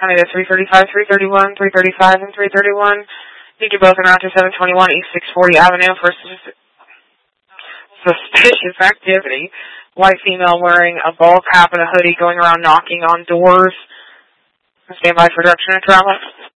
County to 335, 331, 335, and 331. Think you're both around to 721 East 640 Avenue for suspicious activity. White female wearing a ball cap and a hoodie going around knocking on doors. Stand by for direction and travel.